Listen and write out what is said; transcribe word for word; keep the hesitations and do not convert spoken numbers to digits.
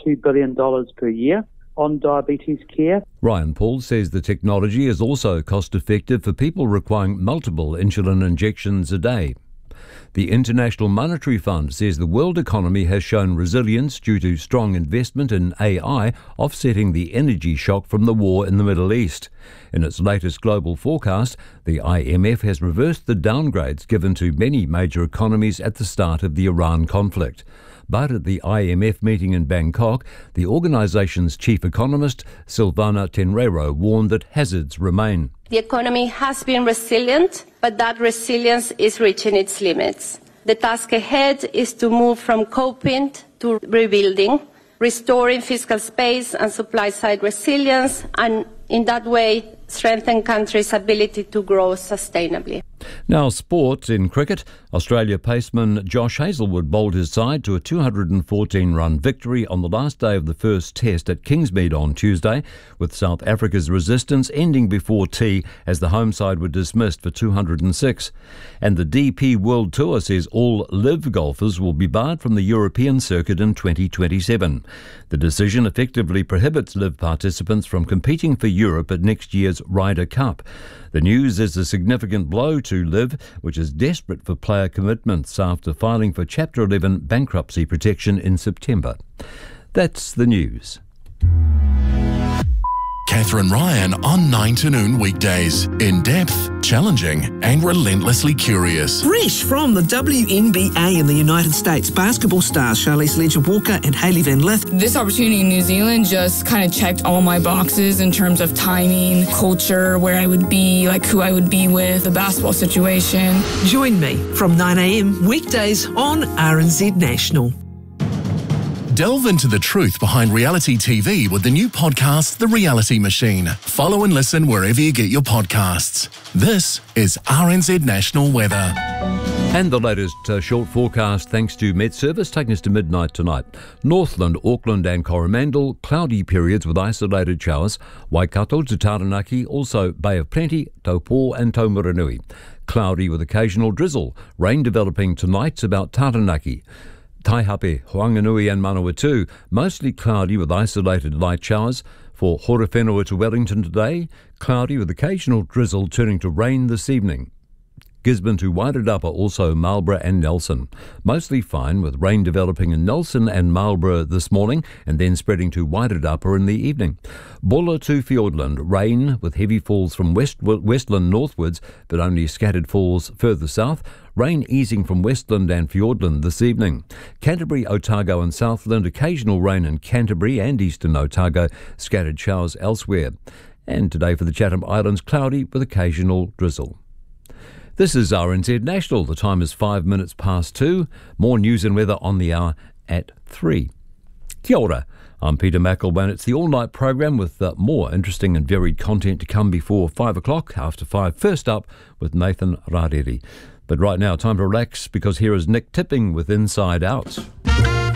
two billion dollars per year on diabetes care. Ryan Paul says the technology is also cost-effective for people requiring multiple insulin injections a day. The International Monetary Fund says the world economy has shown resilience due to strong investment in A I, offsetting the energy shock from the war in the Middle East. In its latest global forecast, the I M F has reversed the downgrades given to many major economies at the start of the Iran conflict. But at the I M F meeting in Bangkok, the organisation's chief economist, Silvana Tenreiro, warned that hazards remain. The economy has been resilient, but that resilience is reaching its limits. The task ahead is to move from coping to rebuilding, restoring fiscal space and supply-side resilience, and in that way strengthen countries' ability to grow sustainably. Now, sport in cricket. Australia paceman Josh Hazlewood bowled his side to a two hundred fourteen run victory on the last day of the first test at Kingsmead on Tuesday, with South Africa's resistance ending before tea as the home side were dismissed for two hundred six. And the D P World Tour says all live golfers will be barred from the European circuit in twenty twenty-seven. The decision effectively prohibits live participants from competing for Europe at next year's Ryder Cup. The news is a significant blow to LIV, which is desperate for player commitments after filing for Chapter eleven bankruptcy protection in September. That's the news. Catherine Ryan on nine to noon weekdays. In-depth, challenging and relentlessly curious. Fresh from the W N B A in the United States, basketball stars Charlize Ledger-Walker and Hailey Van Lith. This opportunity in New Zealand just kind of checked all my boxes in terms of timing, culture, where I would be, like who I would be with, the basketball situation. Join me from nine a.m. weekdays on R N Z National. Delve into the truth behind reality T V with the new podcast, The Reality Machine. Follow and listen wherever you get your podcasts. This is R N Z National Weather. And the latest uh, short forecast thanks to Met Service, taking us to midnight tonight. Northland, Auckland and Coromandel, cloudy periods with isolated showers. Waikato to Taranaki, also Bay of Plenty, Taupo and Taumaranui. Cloudy with occasional drizzle. Rain developing tonight about Taranaki. Taihape, Hoanganui and Manawatu, mostly cloudy with isolated light showers. For Horowhenua to Wellington today, cloudy with occasional drizzle turning to rain this evening. Gisborne to Wairarapa, also Marlborough and Nelson. Mostly fine with rain developing in Nelson and Marlborough this morning and then spreading to Wairarapa in the evening. Bulla to Fiordland, rain with heavy falls from west, Westland northwards but only scattered falls further south. Rain easing from Westland and Fiordland this evening. Canterbury, Otago and Southland, occasional rain in Canterbury and eastern Otago, scattered showers elsewhere. And today for the Chatham Islands, cloudy with occasional drizzle. This is R N Z National. The time is five minutes past two. More news and weather on the hour at three. Kia ora. I'm Peter McElwain. It's the all-night program with uh, more interesting and varied content to come before five o'clock, after five. First up with Nathan Rareri. But right now, time to relax because here is Nick Tipping with Inside Out.